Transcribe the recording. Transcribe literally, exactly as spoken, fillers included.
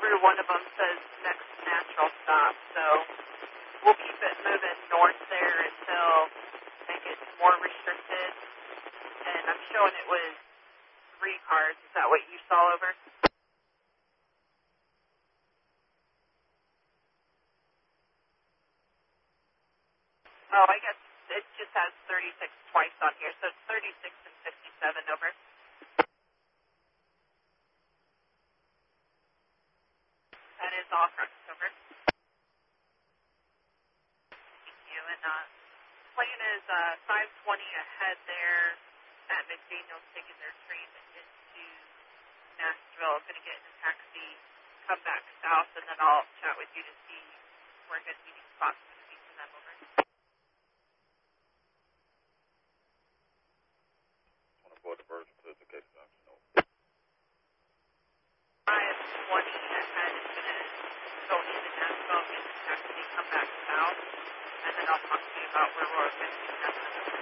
through, one of them says next natural stop, so we'll keep it moving north there until it gets more restricted. And I'm showing it was three cars. Is that what you saw over? Oh, I guess it just has thirty-six twice on here, so it's thirty-six and fifty-seven over. That is all trucks over. Thank you. And uh, plane is uh, five twenty ahead there at McDaniels taking their train into Nashville. Going to get in a taxi, come back south, and then I'll chat with you to see where good meeting spots would be for them over. five twenty ahead is going to go into Nashville, get in a taxi, come back south, and then I'll talk to you about where we're going to be.